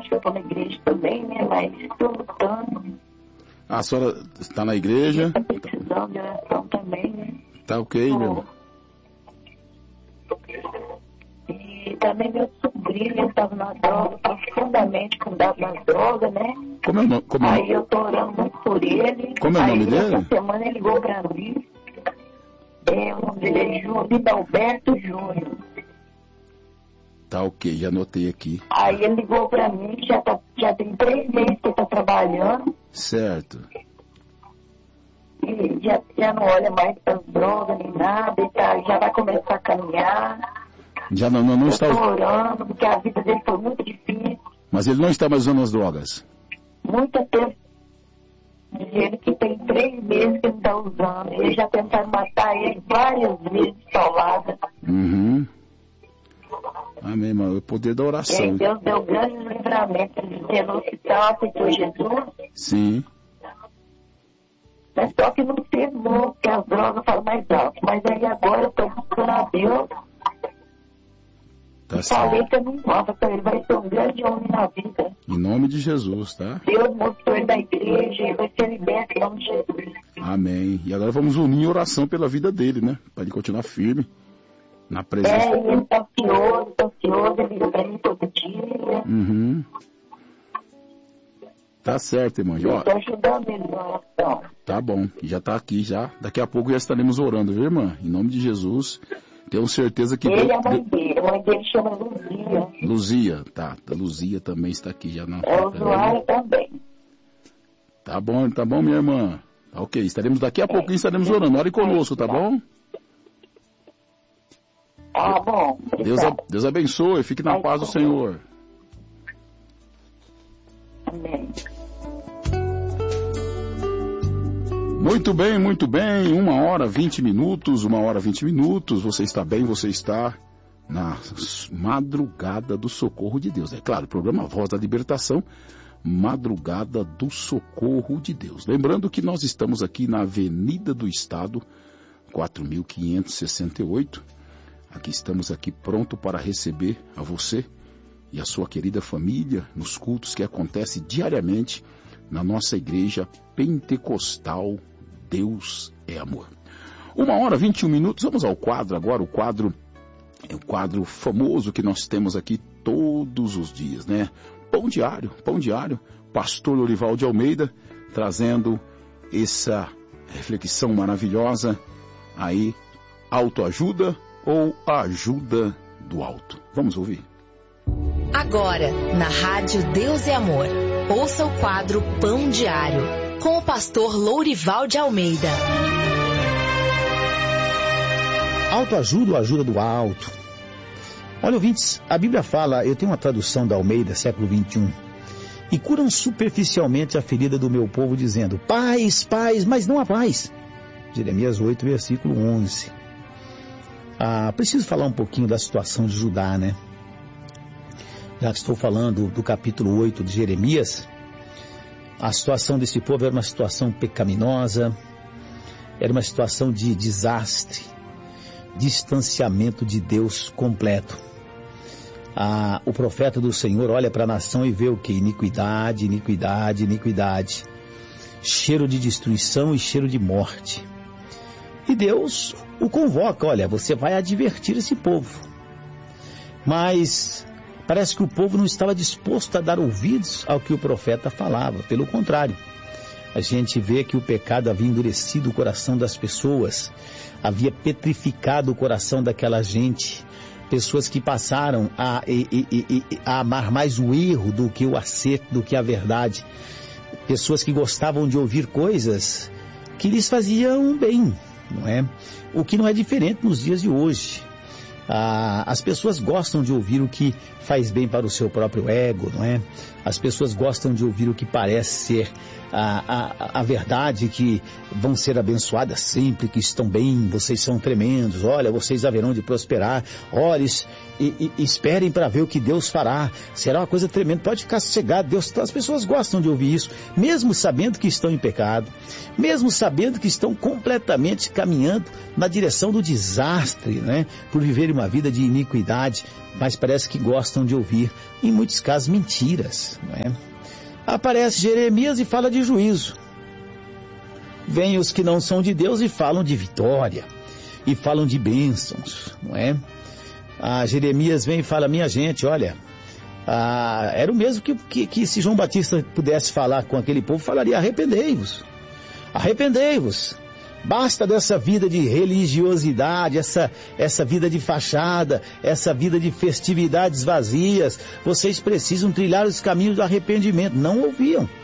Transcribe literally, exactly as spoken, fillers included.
acho que eu estou na igreja também, né? Mas estou lutando. A senhora está na igreja? Estou precisando de oração também, né? Tá ok, meu irmão. E também meu sobrinho estava na droga, profundamente fundado nas drogas, né? Como é o nome? Como é? Aí eu tô orando muito por ele. Como é o nome aí, dele? Essa semana ele ligou pra mim. É, o nome dele é Júnior, Alberto Júnior. Tá ok, já anotei aqui. Aí ele ligou pra mim, já, tá, já tem três meses que ele tá trabalhando. Certo. E já, já não olha mais para as drogas nem nada, ele tá, já vai começar a caminhar. Já não, não, não eu está... tô orando, porque a vida dele foi muito difícil. Mas ele não está mais usando as drogas? Muito tempo. Diz ele que tem três meses que ele está usando. Ele já tentaram matar ele várias vezes, paulada. Uhum. Amém, irmão. O poder da oração. E aí Deus deu grande livramento. Ele dizia no hospital, aceitou Jesus. Sim. Mas só que não firmou, porque as drogas falam mais alto. Mas aí agora eu estou buscando a Deus. Tá e certo. falei que eu não volto para ele. Vai ser um grande homem na vida. Em nome de Jesus, tá? Deus mostrou ele da igreja. Ele vai ser liberto em nome de Jesus. Amém. E agora vamos unir oração pela vida dele, né? Para ele continuar firme na presença. É, e ele está ansioso, está ansioso. Ele liga para mim todo dia. Uhum. Tá certo, irmão. Eu Ó, estou ajudando ele na oração. tá bom. Já tá aqui já. Daqui a pouco já estaremos orando, viu, irmã? Em nome de Jesus. Tenho certeza que Ele Deus... e a mãe dele. A mãe dele chama Luzia. Luzia, tá. A Luzia também está aqui já na... É usuário também. Tá bom, tá bom, minha irmã. Ok, estaremos daqui a pouquinho, estaremos orando. Ore conosco, tá bom? Tá bom. Deus, a- Deus abençoe, fique na paz do Senhor. Amém. Muito bem, muito bem. Uma hora, vinte minutos, uma hora, vinte minutos. Você está bem, você está na madrugada do socorro de Deus. É claro, o programa Voz da Libertação, madrugada do socorro de Deus. Lembrando que nós estamos aqui na Avenida do Estado, quatro mil quinhentos e sessenta e oito. Aqui estamos aqui pronto para receber a você e a sua querida família nos cultos que acontecem diariamente na nossa igreja pentecostal Deus é Amor. Uma hora, vinte e um minutos, vamos ao quadro agora. O quadro é o quadro famoso que nós temos aqui todos os dias, né? Pão Diário, Pão Diário, Pastor Lourival de Almeida, trazendo essa reflexão maravilhosa aí, autoajuda ou ajuda do alto. Vamos ouvir. Agora, na Rádio Deus é Amor, ouça o quadro Pão Diário, com o pastor Lourival de Almeida. Autoajuda ou ajuda do alto? Olha, ouvintes, a Bíblia fala, eu tenho uma tradução da Almeida, século vinte e um, e curam superficialmente a ferida do meu povo, dizendo, paz, paz, mas não há paz. Jeremias oito, versículo onze. Ah, preciso falar um pouquinho da situação de Judá, né? Já que estou falando do capítulo oito de Jeremias, a situação desse povo era uma situação pecaminosa, era uma situação de desastre, distanciamento de Deus completo. Ah, o profeta do Senhor olha para a nação e vê o que? Iniquidade, iniquidade, iniquidade, cheiro de destruição e cheiro de morte. E Deus o convoca, olha, você vai advertir esse povo. Mas parece que o povo não estava disposto a dar ouvidos ao que o profeta falava. Pelo contrário, a gente vê que o pecado havia endurecido o coração das pessoas, havia petrificado o coração daquela gente, pessoas que passaram a, a, a amar mais o erro do que o acerto, do que a verdade, pessoas que gostavam de ouvir coisas que lhes faziam bem, não é? O que não é diferente nos dias de hoje. Ah, as pessoas gostam de ouvir o que faz bem para o seu próprio ego, não é? As pessoas gostam de ouvir o que parece ser a, a, a verdade, que vão ser abençoadas sempre, que estão bem, vocês são tremendos, olha, vocês haverão de prosperar, olhem e, e esperem para ver o que Deus fará, será uma coisa tremenda, pode ficar sossegado, Deus, as pessoas gostam de ouvir isso, mesmo sabendo que estão em pecado, mesmo sabendo que estão completamente caminhando na direção do desastre, né? Por viverem uma vida de iniquidade, mas parece que gostam de ouvir, em muitos casos, mentiras. Não é? Aparece Jeremias e fala de juízo. Vêm os que não são de Deus e falam de vitória, e falam de bênçãos, não é? Ah, Jeremias vem e fala, minha gente, olha, ah, era o mesmo que, que, que se João Batista pudesse falar com aquele povo, falaria, arrependei-vos, arrependei-vos. Basta dessa vida de religiosidade, essa, essa vida de fachada, essa vida de festividades vazias. Vocês precisam trilhar os caminhos do arrependimento. Não ouviam.